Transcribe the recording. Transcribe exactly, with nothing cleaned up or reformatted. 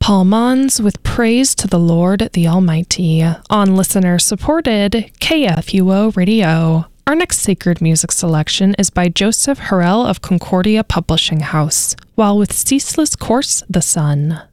Paul Mons with Praise to the Lord the Almighty on listener-supported K F U O Radio. Our next sacred music selection is by Joseph Harrell of Concordia Publishing House, while with Ceaseless Course the Sun.